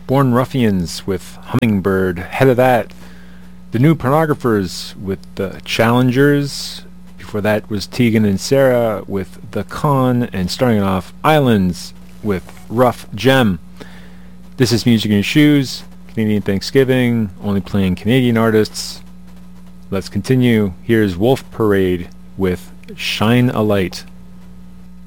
Born Ruffians with Hummingbird. Ahead of that, the New Pornographers with The Challengers. Before that was Tegan and Sarah with The Con, and starting off, Islands with Rough Gem. This is Music in Your Shoes, Canadian Thanksgiving, only playing Canadian artists. Let's continue. Here's Wolf Parade with Shine a Light.